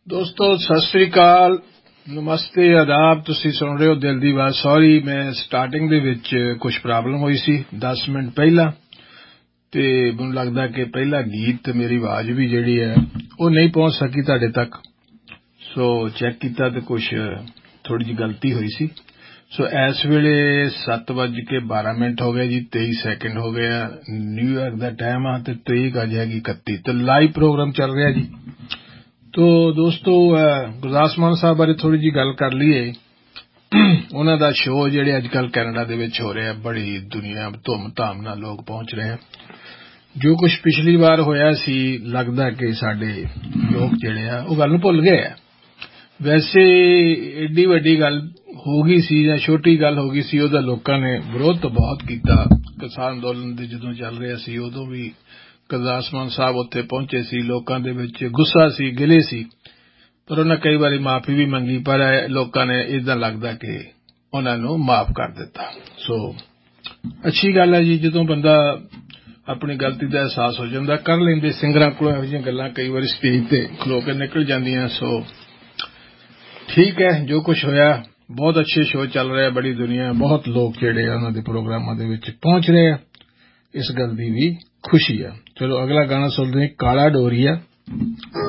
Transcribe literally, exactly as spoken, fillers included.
दोस्तों सत श्री अकाल नमस्ते आदाब ਤੁਸੀਂ ਸੁਣ ਰਹੇ ਹੋ ਦਿਲ ਦੀ ਆਵਾਜ਼ ਸੌਰੀ ਮੈਂ ਸਟਾਰਟਿੰਗ ਦੇ ਵਿੱਚ ਕੁਝ ਪ੍ਰੋਬਲਮ ਹੋਈ ਸੀ ਦਸ ਮਿੰਟ ਪਹਿਲਾਂ ਤੇ ਮੈਨੂੰ ਲੱਗਦਾ ਕਿ ਪਹਿਲਾ ਗੀਤ ਤੇ ਮੇਰੀ ਆਵਾਜ਼ ਵੀ ਜਿਹੜੀ ਹੈ ਉਹ ਨਹੀਂ ਪਹੁੰਚ ਸਕੀ ਤੁਹਾਡੇ ਤੱਕ ਸੋ ਚੈੱਕ ਕੀਤਾ ਤੇ ਕੁਝ ਥੋੜੀ ਜਿਹੀ ਗਲਤੀ ਹੋਈ ਸੀ ਸੋ ਇਸ ਵੇਲੇ ਸੱਤ ਵੱਜ ਕੇ ਬਾਰਾਂ ਮਿੰਟ ਹੋ ਗਏ ਜੀ ਤੇਈ ਸੈਕਿੰਡ ਹੋ ਗਏ ਆ ਨਿਊਯਾਰਕ ਦਾ ਟਾਈਮ ਆ ਤੇ ਤਰੀਕ ਅੱਜ ਹੈਗੀ ਇਕੱਤੀ ਤੇ ਲਾਈਵ ਪ੍ਰੋਗਰਾਮ ਚੱਲ ਰਿਹਾ ਜੀ तो दोस्तों गुरदास मान साहब बारे थोड़ी जी गल कर लीए उन्हां दा शो जिहड़े अजकल कैनेडा दे विच हो रहा बड़ी दुनिया धूम धाम नाल लोग पहुंच रहे हैं जो कुछ पिछली बार होया सी लगदा कि साडे लोग जिहड़े आ ओह गल नूं भुल गए वैसे एडी वड्डी गल हो गई सी जां छोटी गल हो गई सी ओहदा लोकां ने विरोध तो बहुत कीता किसान अंदोलन दे जदों चल रहा सी उदों भी गुरदास मान साहब उत्थे पहुंचे सी लोकां दे विच गुस्सा सी गिले सी पर उन्हें कई बारी माफी भी मंगी पर लोकां ने इदां लगदा कि उन्हां नूं माफ कर दिता सो अच्छी गल है जी जदों बंदा अपनी गलती दा एहसास हो जांदा कर लैंदे सिंगरां कोलों इहो जिहियां गल्लां कई बारी स्टेज ते खलो के निकल जांदियां सो ठीक है जो कुछ होया बहुत अच्छे शो चल रहे बड़ी दुनिया बहुत लोग जिहड़े उन्हां दे प्रोग्रामां दे विच पहुंच रहे हैं इस गल दी भी खुशी है चलो अगला गाना सुनते हैं काला डोरिया